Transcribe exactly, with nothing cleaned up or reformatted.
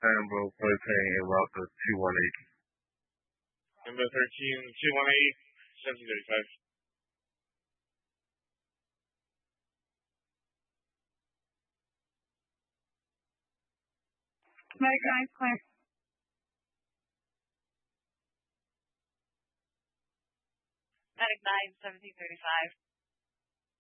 Tango thirteen and Rocker two one eight. Number thirteen, two one eight, seventeen thirty-five. Medic nine, clear. Medic nine, seventeen thirty-five.